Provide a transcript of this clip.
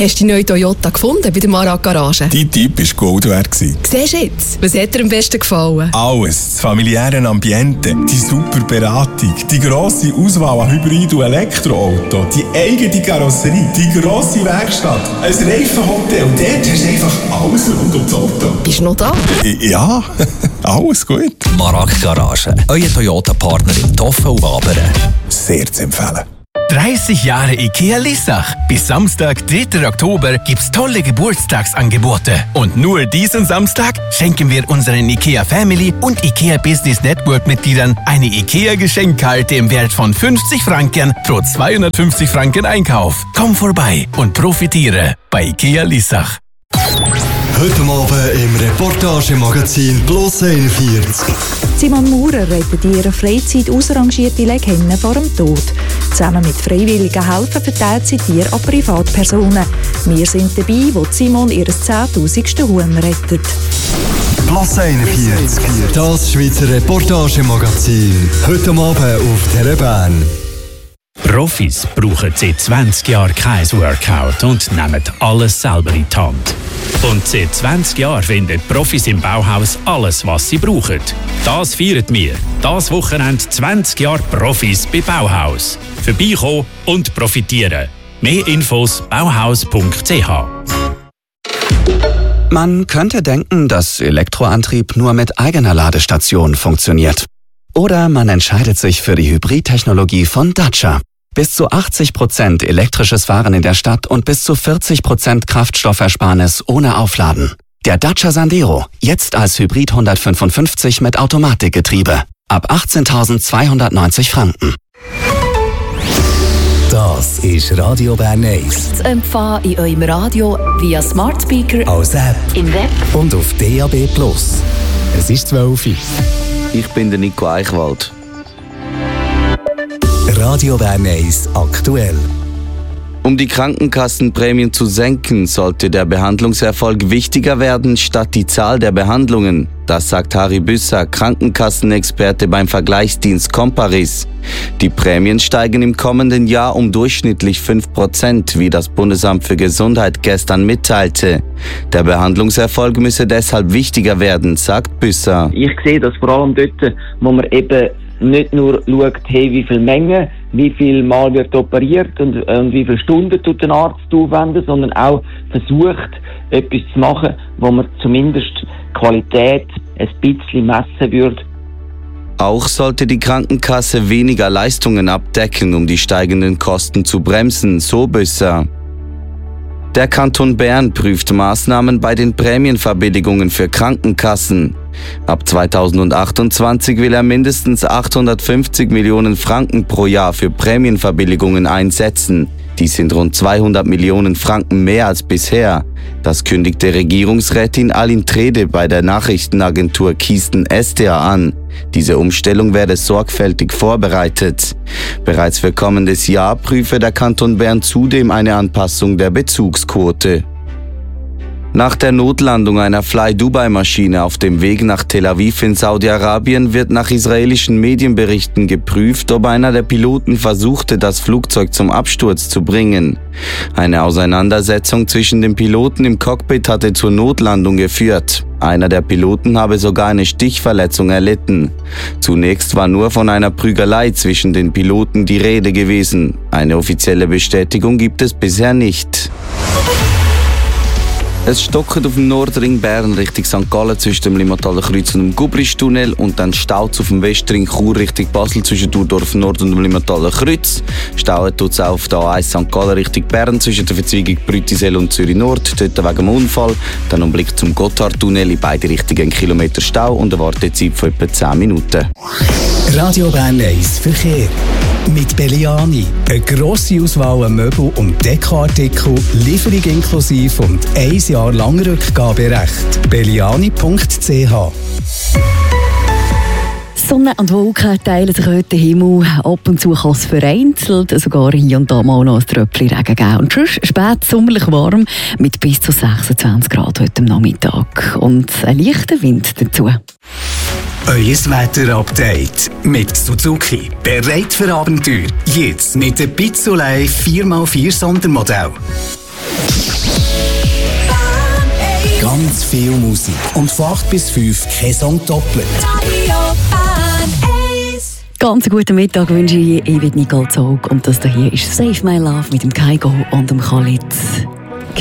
Hast du die neue Toyota gefunden bei der Marak Garage? Die Typ war Gold wert. Siehst du jetzt? Was hat dir am besten gefallen? Alles. Das familiäre Ambiente, die super Beratung, die grosse Auswahl an Hybrid- und Elektroauto, die eigene Karosserie, die grosse Werkstatt, ein Reifenhotel. Dort hast du einfach alles rund ums Auto. Bist du noch da? Ja, alles gut. Marak Garage, euer Toyota-Partner in Toffen und Wabern. Sehr zu empfehlen. 30 Jahre IKEA Lissach. Bis Samstag, 3. Oktober, gibt's tolle Geburtstagsangebote. Und nur diesen Samstag schenken wir unseren IKEA Family und IKEA Business Network Mitgliedern eine IKEA Geschenkkarte im Wert von 50 Franken pro 250 Franken Einkauf. Komm vorbei und profitiere bei IKEA Lissach. Heute Abend im Reportagemagazin Plus 41. Simon Maurer rettet in ihrer Freizeit ausrangierte Legenden vor dem Tod. Zusammen mit freiwilligen Helfern verteilt sie Tiere an Privatpersonen. Wir sind dabei, wo Simon ihr 10.000. Huhn rettet. Plus 41. Das Schweizer Reportagemagazin. Heute Abend auf Telebahn. Profis brauchen seit 20 Jahren kein Workout und nehmen alles selber in die Hand. Und seit 20 Jahren finden Profis im Bauhaus alles, was sie brauchen. Das feiern wir. Das Wochenende 20 Jahre Profis bei Bauhaus. Vorbeikommen und profitieren. Mehr Infos bauhaus.ch. Man könnte denken, dass Elektroantrieb nur mit eigener Ladestation funktioniert. Oder man entscheidet sich für die Hybridtechnologie von Dacia. Bis zu 80% elektrisches Fahren in der Stadt und bis zu 40% Kraftstoffersparnis ohne Aufladen. Der Dacia Sandero, jetzt als Hybrid 155 mit Automatikgetriebe. Ab 18.290 Franken. Das ist Radio Bern 1. Zu empfangen in eurem Radio via Smart Speaker, Als App im Web und auf DAB+. Es ist 12 Uhr. Ich bin der Nico Eichwald. Radio Bern 1 aktuell. Um die Krankenkassenprämien zu senken, sollte der Behandlungserfolg wichtiger werden statt die Zahl der Behandlungen. Das sagt Harry Büsser, Krankenkassenexperte beim Vergleichsdienst Comparis. Die Prämien steigen im kommenden Jahr um durchschnittlich 5%, wie das Bundesamt für Gesundheit gestern mitteilte. Der Behandlungserfolg müsse deshalb wichtiger werden, sagt Büsser. Ich sehe das vor allem dort, wo man eben nicht nur schaut, hey, wie viel Menge, wie viel Mal wird operiert und wie viele Stunden tut der Arzt aufwenden, sondern auch versucht, etwas zu machen, wo man zumindest Qualität ein bisschen messen würde. Auch sollte die Krankenkasse weniger Leistungen abdecken, um die steigenden Kosten zu bremsen, so Büsser. Der Kanton Bern prüft Maßnahmen bei den Prämienverbilligungen für Krankenkassen. Ab 2028 will er mindestens 850 Millionen Franken pro Jahr für Prämienverbilligungen einsetzen. Dies sind rund 200 Millionen Franken mehr als bisher. Das kündigte Regierungsrätin Aline Trede bei der Nachrichtenagentur Kisten SDA an. Diese Umstellung werde sorgfältig vorbereitet. Bereits für kommendes Jahr prüfe der Kanton Bern zudem eine Anpassung der Bezugsquote. Nach der Notlandung einer Fly-Dubai-Maschine auf dem Weg nach Tel Aviv in Saudi-Arabien wird nach israelischen Medienberichten geprüft, ob einer der Piloten versuchte, das Flugzeug zum Absturz zu bringen. Eine Auseinandersetzung zwischen den Piloten im Cockpit hatte zur Notlandung geführt. Einer der Piloten habe sogar eine Stichverletzung erlitten. Zunächst war nur von einer Prügelei zwischen den Piloten die Rede gewesen. Eine offizielle Bestätigung gibt es bisher nicht. Es stockt auf dem Nordring Bern Richtung St. Gallen zwischen dem Limmataler Kreuz und dem Gubristunnel und dann staut es auf dem Westring Chur Richtung Basel zwischen Thurdorf Nord und dem Limmataler Kreuz. Stauen tut es auch auf der A1 St. Gallen Richtung Bern zwischen der Verzweigung Brütisel und Zürich Nord, dort wegen dem Unfall. Dann um Blick zum Gotthardtunnel in beide Richtungen 1 Kilometer Stau und eine Wartezeit von etwa 10 Minuten. Radio Bern 1 Verkehr. Mit Belliani. Eine grosse Auswahl an Möbel- und Dekoartikel, Lieferung inklusive und 1 Jahr lang Rückgaberecht. Belliani.ch. Sonne und Wolken teilen sich heute den Himmel. Ab und zu kann es vereinzelt, sogar hier und da mal noch ein Tröpfchen Regen geben. Und sonst spät sommerlich warm mit bis zu 26 Grad heute Nachmittag. Und ein leichter Wind dazu. Euer Wetter-Update mit Suzuki. Bereit für Abenteuer. Jetzt mit dem Pizzolei 4x4 Sondermodell. ganz viel Musik. Und von 8 bis 5 kein Song doppelt. Ganz guten Mittag wünsche ich Nicole Zog. Und das hier ist Save My Love mit dem Kaigo und dem Khalid.